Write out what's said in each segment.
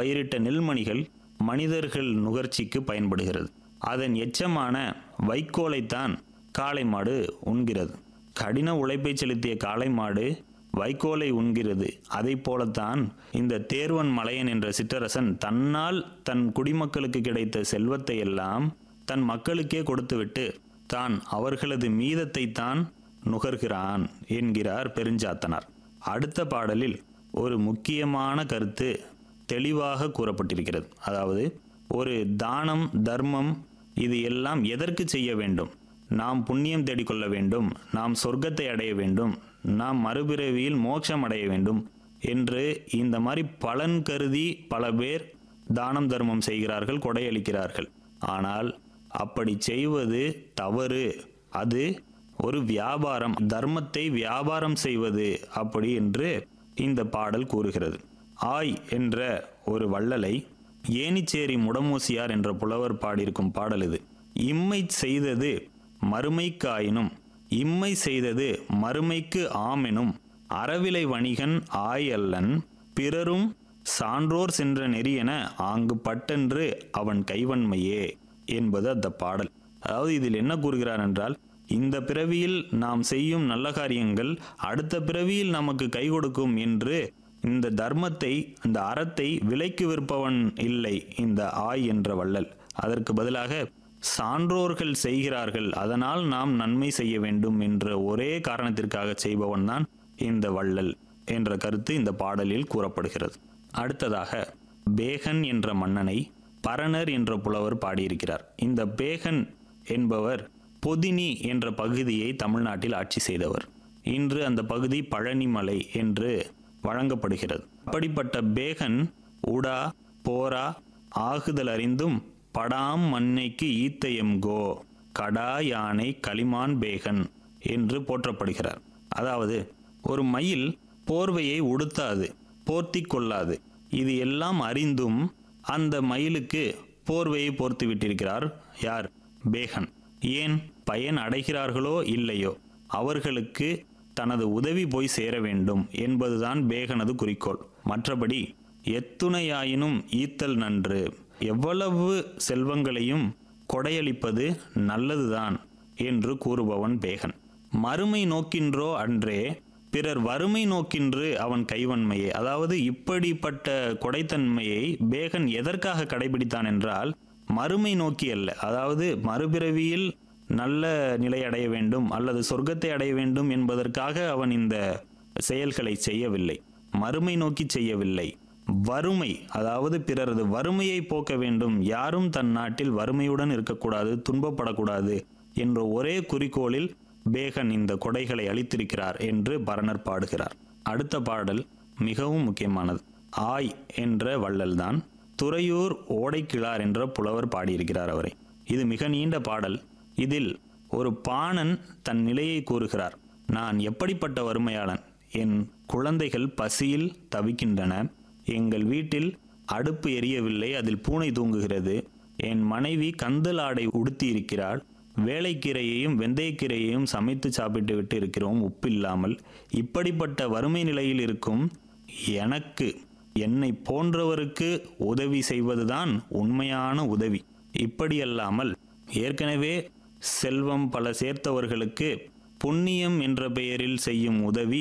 பயிரிட்ட நெல்மணிகள் மனிதர்கள் நுகர்ச்சிக்கு பயன்படுகிறது. அதன் எச்சமான வைக்கோலைத்தான் காளை மாடு உண்கிறது. கடின உழைப்பை செலுத்திய காளை மாடு வைக்கோலை உண்கிறது. அதை போலத்தான் இந்த தேர்வன் மலையன் என்ற சிற்றரசன் தன்னால் தன் குடிமக்களுக்கு கிடைத்த செல்வத்தை எல்லாம் தன் மக்களுக்கே கொடுத்துவிட்டு தான் அவர்களது மீதத்தை தான் நுகர்கிறான் என்கிறார் பெருஞ்சாத்தனார். அடுத்த பாடலில் ஒரு முக்கியமான கருத்து தெளிவாக கூறப்பட்டிருக்கிறது. அதாவது, ஒரு தானம், தர்மம் இது எல்லாம் எதற்கு செய்ய வேண்டும்? நாம் புண்ணியம் தேடிக்கொள்ள வேண்டும், நாம் சொர்க்கத்தை அடைய வேண்டும், நாம் மறுபிறவியில் மோட்சம் அடைய வேண்டும் என்று இந்த மாதிரி பலன் கருதி பல பேர் தானம் தர்மம் செய்கிறார்கள், கொடையளிக்கிறார்கள். ஆனால் அப்படி செய்வது தவறு. அது ஒரு வியாபாரம், தர்மத்தை வியாபாரம் செய்வது அப்படி என்று இந்த பாடல் கூறுகிறது. ஆய் என்ற ஒரு வள்ளலை ஏனிச்சேரி முடமூசியார் என்ற புலவர் பாடியிருக்கும் பாடல் இது. இம்மை செய்தது மறுமைக்காயினும் இம்மை செய்தது மறுமைக்கு ஆமெனும் அறவிலை வணிகன் ஆய் அல்லன் பிறரும் சான்றோர் சென்ற நெறியென ஆங்கு பட்டென்று அவன் கைவன்மையே என்பது அந்த பாடல். அதாவது இதில் என்ன கூறுகிறார் என்றால், இந்த பிறவியில் நாம் செய்யும் நல்ல காரியங்கள் அடுத்த பிறவியில் நமக்கு கை கொடுக்கும் என்று இந்த தர்மத்தை, இந்த அறத்தை விலைக்கு விற்பவன் இல்லை இந்த ஆய் என்ற வள்ளல். அதற்கு பதிலாக சான்றோர்கள் செய்கிறார்கள், அதனால் நாம் நன்மை செய்ய வேண்டும் என்ற ஒரே காரணத்திற்காக செய்பவன் தான் இந்த வள்ளல் என்ற கருத்து இந்த பாடலில் கூறப்படுகிறது. அடுத்ததாக பேகன் என்ற மன்னனை பரணர் என்ற புலவர் பாடியிருக்கிறார். இந்த பேகன் என்பவர் பொதினி என்ற பகுதியை தமிழ்நாட்டில் ஆட்சி செய்தவர். இன்று அந்த பகுதி பழனிமலை என்று வழங்கப்படுகிறது. அப்படிப்பட்ட பேகன் உடா போரா ஆகுதல் அறிந்தும் படாம் மண்ணைக்கு ஈத்தையம்கோ கடா யானை களிமான் பேகன் என்று போற்றப்படுகிறார். அதாவது, ஒரு மயில் போர்வையை உடுத்தாது, போர்த்தி கொள்ளாது. இது எல்லாம் அறிந்தும் அந்த மயிலுக்கு போர்வையை போர்த்து விட்டிருக்கிறார் யார்? பேகன். ஏன்? பயன் அடைகிறார்களோ இல்லையோ அவர்களுக்கு தனது உதவி போய் சேர வேண்டும் என்பதுதான் பேகனது குறிக்கோள். மற்றபடி எத்துணையாயினும் ஈத்தல் நன்று, எவ்வளவு செல்வங்களையும் கொடையளிப்பது நல்லதுதான் என்று கூறுபவன் பேகன். மறுமை நோக்கின்றோ அன்றே பிறர் வறுமை நோக்கின்று அவன் கைவன்மையே. அதாவது இப்படிப்பட்ட கொடைத்தன்மையை பேகன் எதற்காக கடைபிடித்தான் என்றால், மறுமை நோக்கி அல்ல. அதாவது மறுபிறவியில் நல்ல நிலை அடைய வேண்டும் அல்லது சொர்க்கத்தை அடைய வேண்டும் என்பதற்காக அவன் இந்த செயல்களை செய்யவில்லை. மறுமை நோக்கி செய்யவில்லை. வறுமை, அதாவது பிறரது வறுமையை போக்க வேண்டும், யாரும் தன் நாட்டில் வறுமையுடன் இருக்கக்கூடாது, துன்பப்படக்கூடாது என்ற ஒரே குறிக்கோளில் பேகன் இந்த கொடைகளை அளித்திருக்கிறார் என்று பரணர் பாடுகிறார். அடுத்த பாடல் மிகவும் முக்கியமானது. ஆய் என்ற வள்ளல்தான் துறையூர் ஓடைக்கிழார் என்ற புலவர் பாடியிருக்கிறார் அவரை. இது மிக நீண்ட பாடல். இதில் ஒரு பாணன் தன் நிலையை கூறுகிறார். நான் எப்படிப்பட்ட வறுமையாளன், என் குழந்தைகள் பசியில் தவிக்கின்றன, எங்கள் வீட்டில் அடுப்பு எரியவில்லை, அதில் பூனை தூங்குகிறது, என் மனைவி கந்தல் ஆடை உடுத்தி இருக்கிறாள், வேலைக்கீரையையும் வெந்தயக்கீரையையும் சமைத்து சாப்பிட்டு விட்டு இருக்கிறோம் உப்பில்லாமல். இப்படிப்பட்ட வறுமை நிலையில் இருக்கும் எனக்கு, என்னை போன்றவருக்கு உதவி செய்வதுதான் உண்மையான உதவி. இப்படியல்லாமல் ஏற்கனவே செல்வம் பல சேர்த்தவர்களுக்கு புண்ணியம் என்ற பெயரில் செய்யும்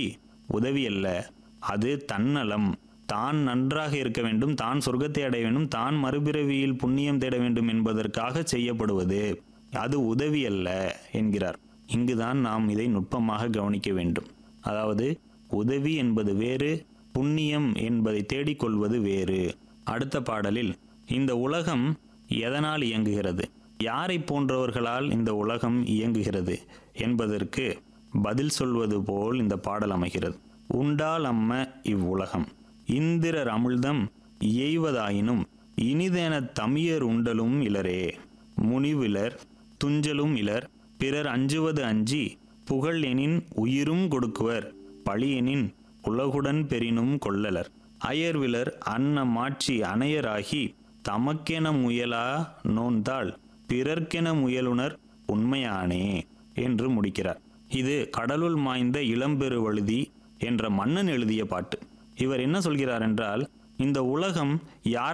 உதவி அல்ல, அது தன்னலம். தான் நன்றாக இருக்க வேண்டும், தான் சொர்க்கத்தை அடைய வேண்டும், தான் மறுபிறவியில் புண்ணியம் தேட வேண்டும் என்பதற்காக செய்யப்படுவது, அது உதவி அல்ல என்கிறார். இங்குதான் நாம் இதை நுட்பமாக கவனிக்க வேண்டும். அதாவது உதவி என்பது வேறு, புண்ணியம் என்பதை தேடிக்கொள்வது வேறு. அடுத்த பாடலில் இந்த உலகம் எதனால் இயங்குகிறது, யாரை போன்றவர்களால் இந்த உலகம் இயங்குகிறது என்பதற்கு பதில் சொல்வது போல் இந்த பாடல் அமைகிறது. உண்டால் அம்ம இவ்வுலகம் இந்திரர் அமிழ்தம் இயைவதாயினும் இனிதென தமியர் உண்டலும் இலரே, முனிவிலர் துஞ்சலும் இலர், பிறர் அஞ்சுவது அஞ்சி புகழ் எனின் உயிரும் கொடுக்குவர், பழியெனின் உலகுடன் பெரினும் கொள்ளலர், அயர்விலர் அன்ன மாட்சி அணையராகி தமக்கென முயலா நோன்தாள் பிறர்க்கென முயலுனர் உண்மையானே என்று முடிக்கிறார். இது கடலுள் மாய்ந்த இளம்பெருவழுதி என்ற மன்னன் எழுதிய பாட்டு. இவர் என்ன சொல்கிறார் என்றால், இந்த உலகம் யார்